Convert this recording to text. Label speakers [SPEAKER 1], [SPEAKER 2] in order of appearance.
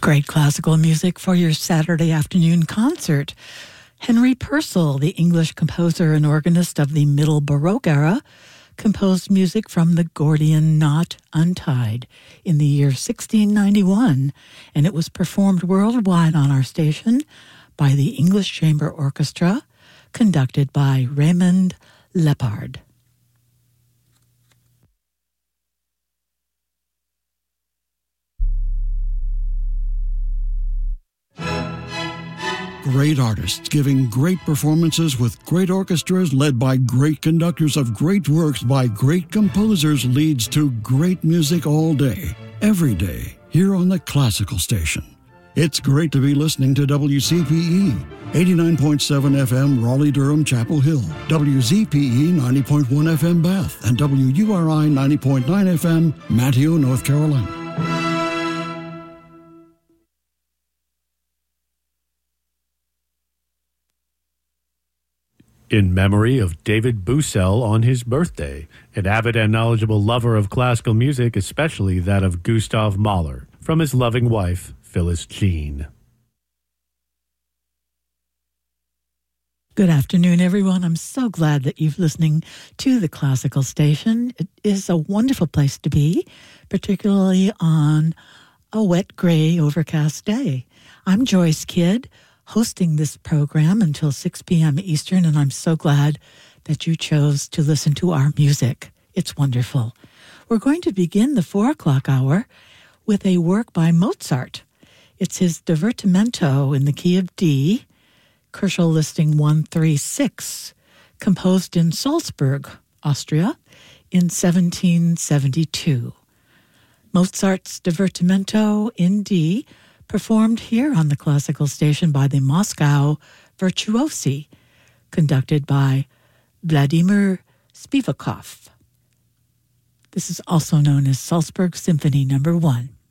[SPEAKER 1] Great classical music for your Saturday afternoon concert. Henry Purcell, the English composer and organist of the Middle Baroque era, composed music from the Gordian Knot Untied in the year 1691, and it was performed worldwide on our station by the English Chamber Orchestra, conducted by Raymond Lepard.
[SPEAKER 2] Great artists giving great performances with great orchestras led by great conductors of great works by great composers leads to great music all day, every day, here on the Classical Station. It's great to be listening to WCPE, 89.7 FM Raleigh-Durham Chapel Hill, WZPE 90.1 FM Bath, and WURI 90.9 FM Manteo, North Carolina.
[SPEAKER 3] In memory of David Bussell on his birthday, an avid and knowledgeable lover of classical music, especially that of Gustav Mahler, from his loving wife, Phyllis Jean.
[SPEAKER 1] Good afternoon, everyone. I'm so glad that you've listening to the Classical Station. It is a wonderful place to be, particularly on a wet, gray, overcast day. I'm Joyce Kidd, hosting this program until 6 p.m. Eastern, and I'm so glad that you chose to listen to our music. It's wonderful. We're going to begin the 4 o'clock hour with a work by Mozart. It's his Divertimento in the key of D, Kerschel listing 136, composed in Salzburg, Austria, in 1772. Mozart's Divertimento in D, performed here on the Classical Station by the Moscow Virtuosi, conducted by Vladimir Spivakov. This is also known as Salzburg Symphony No. 1.